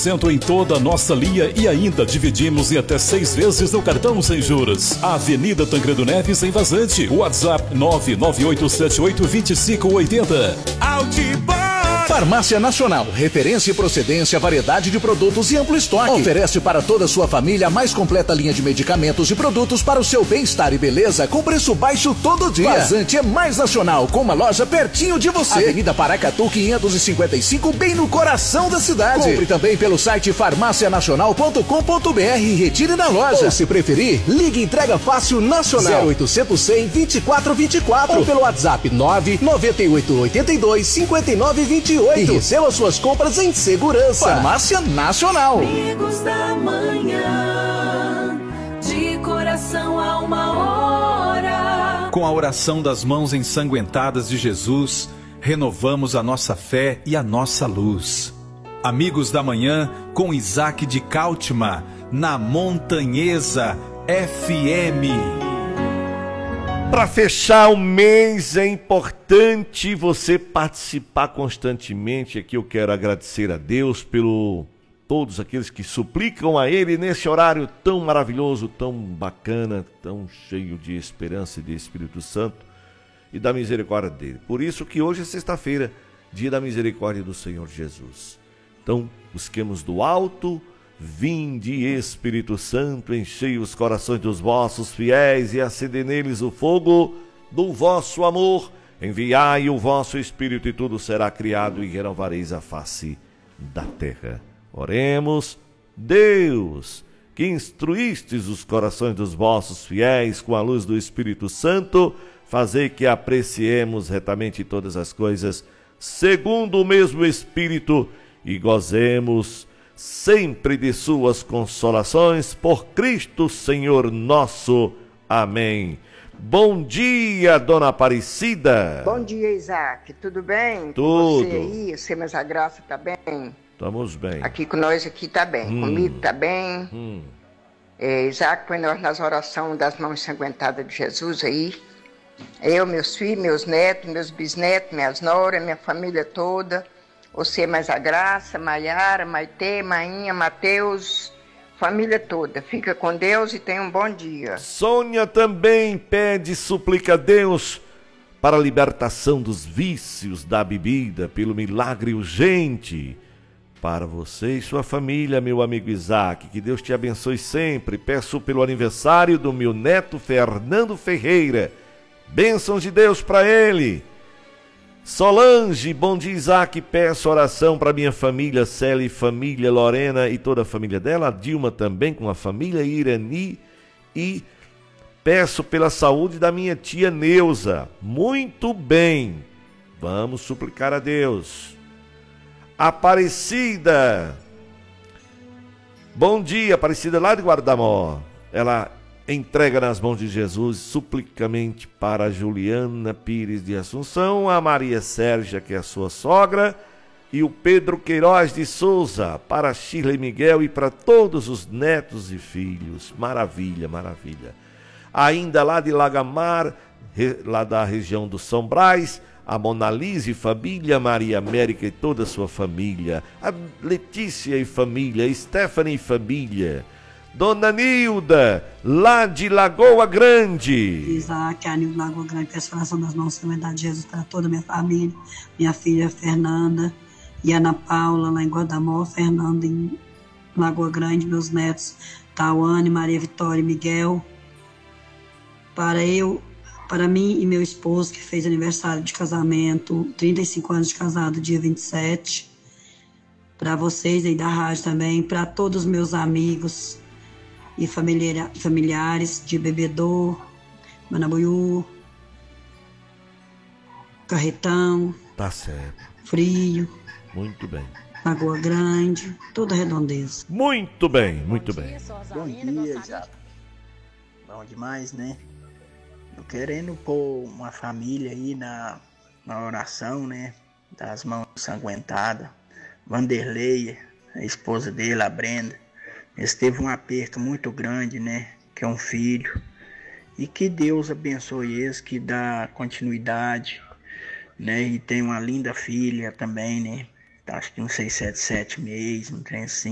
20% em toda a nossa linha e ainda dividimos em até 6 vezes no cartão sem juros. Avenida Tancredo Neves, em Vazante. WhatsApp 998782580. Outboard. Farmácia Nacional, referência e procedência, variedade de produtos e amplo estoque. Oferece para toda a sua família a mais completa linha de medicamentos e produtos para o seu bem-estar e beleza com preço baixo todo dia. Vazante é mais nacional, com uma loja pertinho de você. Avenida Paracatu 555, bem no coração da cidade. Compre também pelo site farmacianacional.com.br e retire na loja. Ou se preferir, ligue entrega fácil nacional 0800 100 2424 ou pelo WhatsApp 998825928 e receba suas compras em segurança. Farmácia Nacional. Amigos da manhã, de coração a uma hora. Com a oração das mãos ensanguentadas de Jesus, renovamos a nossa fé e a nossa luz. Amigos da manhã, com Isaac de Cáltima, na Montanhesa FM. Para fechar o mês é importante você participar constantemente. Aqui eu quero agradecer a Deus pelo todos aqueles que suplicam a Ele nesse horário tão maravilhoso, tão bacana, tão cheio de esperança e de Espírito Santo e da misericórdia dele. Por isso que hoje é sexta-feira, dia da misericórdia do Senhor Jesus. Então, busquemos do alto. Vinde, Espírito Santo, enchei os corações dos vossos fiéis e acendei neles o fogo do vosso amor. Enviai o vosso Espírito e tudo será criado e renovareis a face da terra. Oremos. Deus, que instruístes os corações dos vossos fiéis com a luz do Espírito Santo, fazei que apreciemos retamente todas as coisas segundo o mesmo Espírito e gozemos sempre de suas consolações, por Cristo Senhor nosso. Amém. Bom dia, Dona Aparecida. Bom dia, Isaac. Tudo bem? Tudo. Você aí, você, mas a graça tá bem? Estamos bem. Aqui com nós aqui tá bem. Comigo tá bem. Isaac, põe nós nas orações das mãos ensanguentadas de Jesus aí. Eu, meus filhos, meus netos, meus bisnetos, minhas noras, minha família toda. Você mais a Graça, Maiara, Maitê, Mainha, Mateus, família toda. Fica com Deus e tenha um bom dia. Sônia também pede e suplica a Deus para a libertação dos vícios da bebida, pelo milagre urgente. Para você e sua família, meu amigo Isaac, que Deus te abençoe sempre. Peço pelo aniversário do meu neto Fernando Ferreira. Bênçãos de Deus para ele. Solange, bom dia, Isaac, peço oração para minha família, Célia e família, Lorena e toda a família dela, a Dilma também com a família, Irani, e peço pela saúde da minha tia Neuza. Muito bem, vamos suplicar a Deus. Aparecida, bom dia, Aparecida lá de Guardamó, ela entrega nas mãos de Jesus, suplicamente para a Juliana Pires de Assunção, a Maria Sérgia, que é a sua sogra, e o Pedro Queiroz de Souza, para Shirley Miguel e para todos os netos e filhos. Maravilha, maravilha. Ainda lá de Lagamar, lá da região do São Brás, a Monalise e família, Maria América e toda a sua família, a Letícia e família, Stephanie e família, Dona Nilda, lá de Lagoa Grande. Isaac, a Nilda Lagoa Grande, peço oração das mãos de Jesus para toda a minha família, minha filha Fernanda e Ana Paula, lá em Guardamó, Fernanda em Lagoa Grande, meus netos, Tawane, Maria Vitória e Miguel. Para mim e meu esposo, que fez aniversário de casamento, 35 anos de casado, dia 27. Para vocês aí da rádio também, para todos os meus amigos e familiares de Bebedouro, Manabuiú, Carretão, Tá certo. Frio. Muito bem. Lagoa Grande, toda a redondeza. Muito bem, muito bem. Bom dia, Isaac. Bom demais, né? Eu querendo pôr uma família aí na oração, né? Das mãos ensanguentadas. Vanderlei, a esposa dele, a Brenda. Eles teve um aperto muito grande, né? Que é um filho. E que Deus abençoe eles, que dá continuidade, né? E tem uma linda filha também, né? Acho que uns 6, 7 meses, um trem assim.